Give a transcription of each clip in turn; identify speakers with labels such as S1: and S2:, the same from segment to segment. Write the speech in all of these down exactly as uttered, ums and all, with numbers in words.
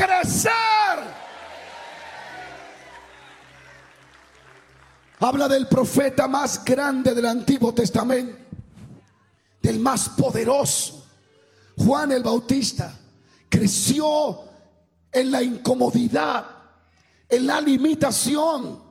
S1: crecer. Habla del profeta más grande del Antiguo Testamento, del más poderoso. Juan el Bautista creció en la incomodidad, en la limitación,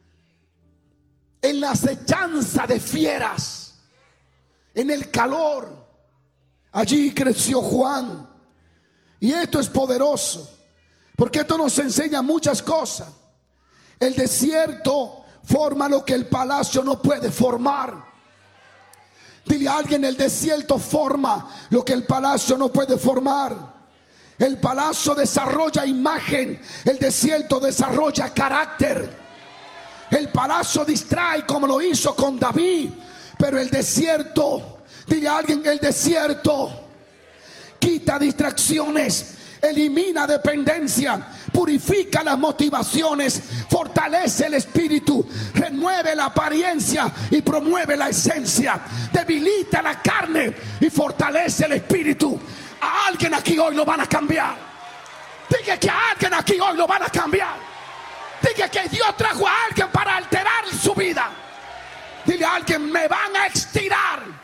S1: en la acechanza de fieras, en el calor. Allí creció Juan. Y esto es poderoso, porque esto nos enseña muchas cosas. El desierto forma lo que el palacio no puede formar. Dile a alguien: el desierto forma lo que el palacio no puede formar. El palacio desarrolla imagen, el desierto desarrolla carácter. El palacio distrae como lo hizo con David, pero el desierto, dile a alguien: el desierto quita distracciones, elimina dependencia, purifica las motivaciones, fortalece el espíritu, renueve la apariencia y promueve la esencia, debilita la carne y fortalece el espíritu. A alguien aquí hoy lo van a cambiar. Diga que a alguien aquí hoy lo van a cambiar. Diga que Dios trajo a alguien para alterar su vida. Dile a alguien: me van a estirar.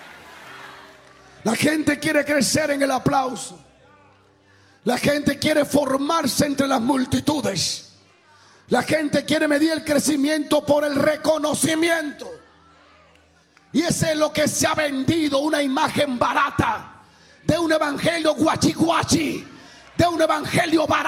S1: La gente quiere crecer en el aplauso. La gente quiere formarse entre las multitudes. La gente quiere medir el crecimiento por el reconocimiento. Y ese es lo que se ha vendido, una imagen barata de un evangelio guachi guachi, de un evangelio barato.